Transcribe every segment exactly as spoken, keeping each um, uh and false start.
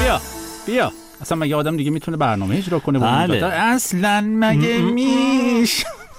بیا بیا اصلا مگه آدم دیگه میتونه برنامه اجرا کنه؟ بله. اصلا مگه میش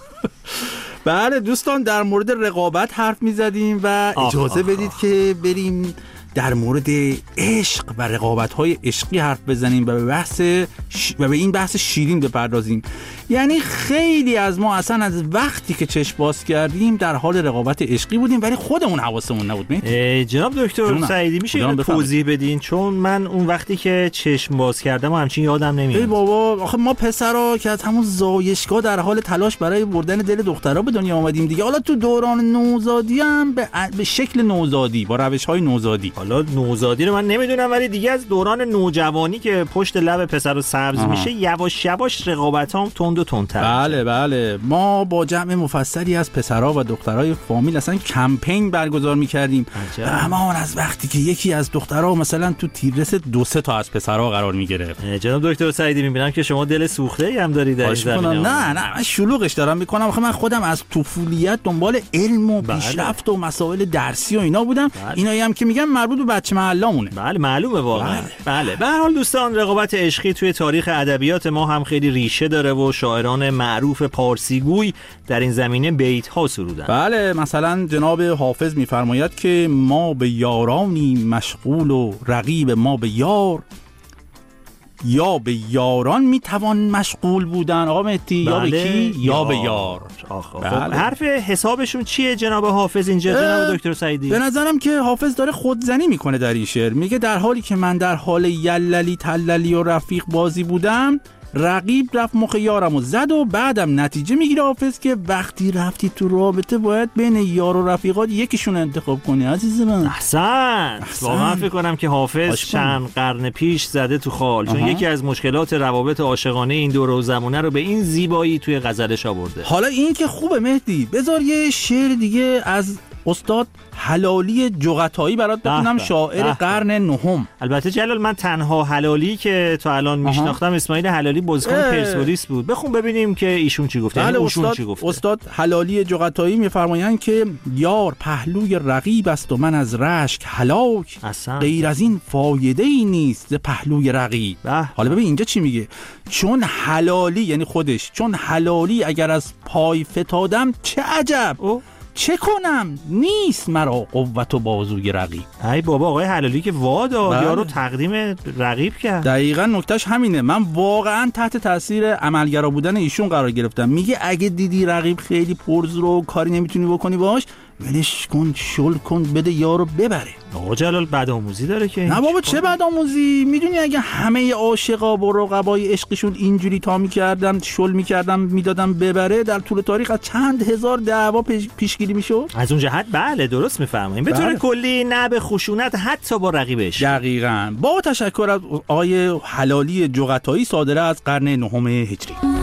بله دوستان، در مورد رقابت حرف میزدیم و اجازه آخ بدید آخ. که بریم در مورد عشق و رقابت‌های عشقی حرف بزنیم و به بحث ش... و به این بحث شیرین بپردازیم. یعنی خیلی از ما اصلا از وقتی که چشم باز کردیم در حال رقابت عشقی بودیم ولی خودمون حواسمون نبود. جناب دکتر سعیدی میشه توضیح بدین؟ چون من اون وقتی که چشم باز کردم همچین یادم نمیاد. ای بابا آخه ما پسرا که از همون زایشگاه در حال تلاش برای بردن دل دخترها به دنیا آمدیم دیگه. حالا تو دوران نوزادی هم به, به شکل نوزادی با روش‌های نوزادی. حالا نوزادی رو من نمیدونم ولی دیگه از دوران نوجوانی که پشت لب پسر سبز آها. میشه یواش یواش رقابتام تند و تندتر. بله بله ما با جمع مفصلی از پسرها و دخترای فامیل اصلا کمپین برگزار می‌کردیم. همان از وقتی که یکی از دخترها مثلا تو تیررس دو سه تا از پسرها قرار می‌گرفت. جناب دکتر سعیدی می‌بینم که شما دل سوخته‌ای هم دارید در این زمینه. نه نه من شلوغش دارم می‌کنم. آخه من خودم از طفولیت دنبال علم و پیشرفت بله. و مسائل درسی و اینا بودم. بله. اینایی هم که میگم مربوط به بچه محلامونه. بله معلومه واقعا. بله به هر حال دوستان رقابت عشقی توی تاریخ ادبیات ما هم خیلی ریشه داره و شاعران معروف پارسیگوی در این زمینه بیت‌ها سرودن. بله مثلا جناب حافظ می‌فرماید که ما به یارانی مشغول و رقیب ما به یار، یا به یاران میتوان مشغول بودن. آقا مهدی بله. یا به کی؟ یا به یار. بله. خب حرف حسابشون چیه جناب حافظ اینجا جناب دکتر سعیدی؟ به نظرم که حافظ داره خودزنی میکنه در این شعر. میگه در حالی که من در حال یللی تللی و رفیق بازی بودم، رقیب رفت مخ یارم و زد و بعدم نتیجه میگیره حافظ که وقتی رفتی تو رابطه باید بین یار و رفیقات یکیشون انتخاب کنی عزیز من. احسن. واقعا فکر کنم که حافظ چند قرن پیش زده تو خال، چون یکی از مشکلات روابط عاشقانه این دور و زمونه رو به این زیبایی توی غزلش آورده. حالا این که خوبه مهدی، بذار یه شعر دیگه از استاد حلالی جغتایی برات بخونم، شاعر قرن نهم. البته جلال من تنها حلالی که تا الان میشناختم اسماعیل حلالی بازیکن پرسپولیس بود. بخون ببینیم که ایشون چی گفته. یعنی اوشون چی گفته. استاد حلالی جغتایی میفرمایند که یار پهلوی رقیب است و من از رشک هلاک، غیر از این فایده ای نیست ز پهلوی رقیب. حالا ببین اینجا چی میگه؟ چون حلالی یعنی خودش، چون حلالی اگر از پای فتادم چه عجب، او؟ چه کنم نیست مرا قوت و بازوی رقیب. ای بابا آقای حلالی که وادا یارو تقدیم رقیب کرد. دقیقاً نکتهش همینه. من واقعاً تحت تاثیر عملگرا بودن ایشون قرار گرفتم. میگه اگه دیدی رقیب خیلی پرزرو کاری نمیتونی بکنی باش، ولش کن، شل کن، بده یارو ببره. آقا جلال بدآموزی داره که. نه بابا چه بدآموزی؟ میدونی اگه همه عاشقا با رقبای عشقشون اینجوری تا میکردن، شل میکردن، میدادن ببره، در طول تاریخ از چند هزار دعوا پیش پیشگیری میشد. از اون جهت بله درست میفرمایید. به طور کلی نه به خشونت حتی با رقیبش. دقیقاً. با تشکر از آقای حلالی جغتایی صادره از قرن نهم هجری.